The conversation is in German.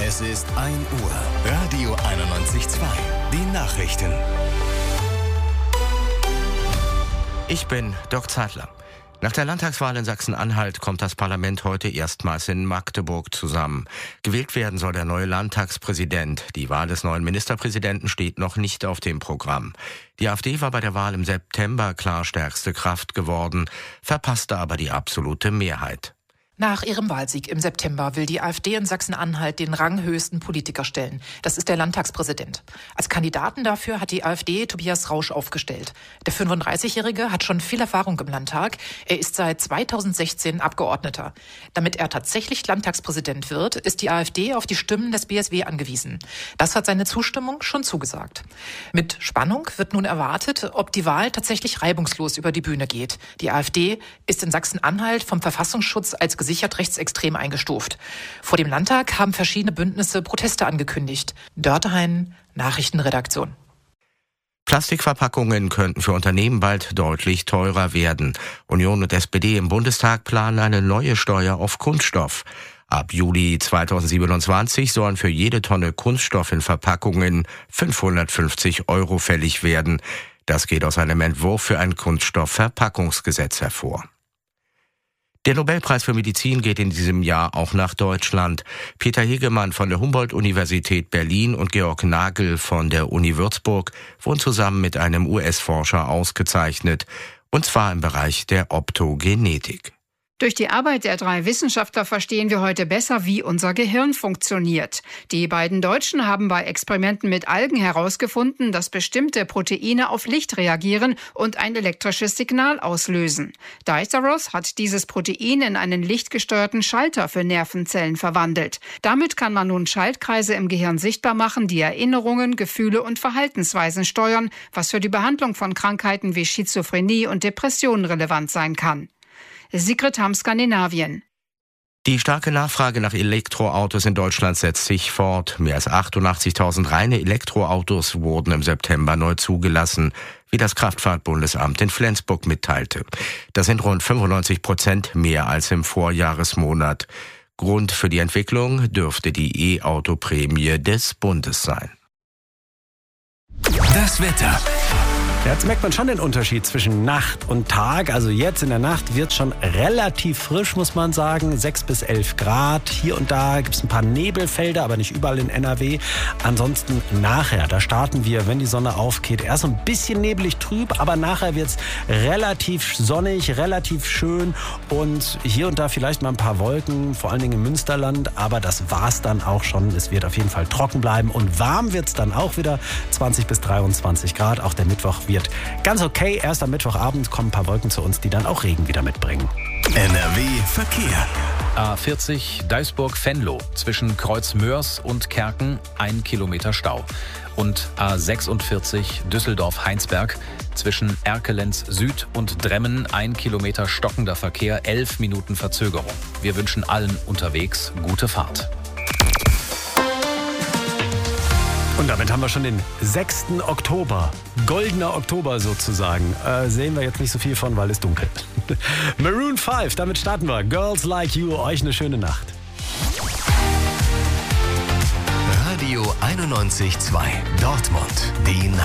Es ist 1 Uhr. Radio 91.2. Die Nachrichten. Ich bin Dirk Zeitler. Nach der Landtagswahl in Sachsen-Anhalt kommt das Parlament heute erstmals in Magdeburg zusammen. Gewählt werden soll der neue Landtagspräsident. Die Wahl des neuen Ministerpräsidenten steht noch nicht auf dem Programm. Die AfD war bei der Wahl im September klar stärkste Kraft geworden, verpasste aber die absolute Mehrheit. Nach ihrem Wahlsieg im September will die AfD in Sachsen-Anhalt den ranghöchsten Politiker stellen. Das ist der Landtagspräsident. Als Kandidaten dafür hat die AfD Tobias Rausch aufgestellt. Der 35-Jährige hat schon viel Erfahrung im Landtag. Er ist seit 2016 Abgeordneter. Damit er tatsächlich Landtagspräsident wird, ist die AfD auf die Stimmen des BSW angewiesen. Das hat seine Zustimmung schon zugesagt. Mit Spannung wird nun erwartet, ob die Wahl tatsächlich reibungslos über die Bühne geht. Die AfD ist in Sachsen-Anhalt vom Verfassungsschutz als gesichert rechtsextrem eingestuft. Vor dem Landtag haben verschiedene Bündnisse Proteste angekündigt. Dörtehain, Nachrichtenredaktion. Plastikverpackungen könnten für Unternehmen bald deutlich teurer werden. Union und SPD im Bundestag planen eine neue Steuer auf Kunststoff. Ab Juli 2027 sollen für jede Tonne Kunststoff in Verpackungen 550 € fällig werden. Das geht aus einem Entwurf für ein Kunststoffverpackungsgesetz hervor. Der Nobelpreis für Medizin geht in diesem Jahr auch nach Deutschland. Peter Hegemann von der Humboldt-Universität Berlin und Georg Nagel von der Uni Würzburg wurden zusammen mit einem US-Forscher ausgezeichnet, und zwar im Bereich der Optogenetik. Durch die Arbeit der 3 Wissenschaftler verstehen wir heute besser, wie unser Gehirn funktioniert. Die beiden Deutschen haben bei Experimenten mit Algen herausgefunden, dass bestimmte Proteine auf Licht reagieren und ein elektrisches Signal auslösen. Diceros hat dieses Protein in einen lichtgesteuerten Schalter für Nervenzellen verwandelt. Damit kann man nun Schaltkreise im Gehirn sichtbar machen, die Erinnerungen, Gefühle und Verhaltensweisen steuern, was für die Behandlung von Krankheiten wie Schizophrenie und Depressionen relevant sein kann. Sigrid Hamm, Skandinavien. Die starke Nachfrage nach Elektroautos in Deutschland setzt sich fort. Mehr als 88.000 reine Elektroautos wurden im September neu zugelassen, wie das Kraftfahrtbundesamt in Flensburg mitteilte. Das sind rund 95% mehr als im Vorjahresmonat. Grund für die Entwicklung dürfte die E-Auto-Prämie des Bundes sein. Das Wetter. Jetzt merkt man schon den Unterschied zwischen Nacht und Tag. Also jetzt in der Nacht wird es schon relativ frisch, muss man sagen. 6 bis 11 Grad. Hier und da gibt es ein paar Nebelfelder, aber nicht überall in NRW. Ansonsten nachher, da starten wir, wenn die Sonne aufgeht, erst so ein bisschen nebelig trüb, aber nachher wird es relativ sonnig, relativ schön und hier und da vielleicht mal ein paar Wolken, vor allen Dingen im Münsterland. Aber das war's dann auch schon. Es wird auf jeden Fall trocken bleiben und warm wird es dann auch wieder. 20 bis 23 Grad. Auch der Mittwoch wird ganz okay. Erst am Mittwochabend kommen ein paar Wolken zu uns, die dann auch Regen wieder mitbringen. NRW Verkehr. A40 Duisburg-Venlo zwischen Kreuzmörs und Kerken 1 Kilometer Stau. Und A46 Düsseldorf-Heinsberg zwischen Erkelenz Süd und Dremmen 1 Kilometer stockender Verkehr, 11 Minuten Verzögerung. Wir wünschen allen unterwegs gute Fahrt. Und damit haben wir schon den 6. Oktober. Goldener Oktober sozusagen. Sehen wir jetzt nicht so viel von, weil es dunkel ist. Maroon 5, damit starten wir. Girls Like You, euch eine schöne Nacht. Radio 91.2 Dortmund. Die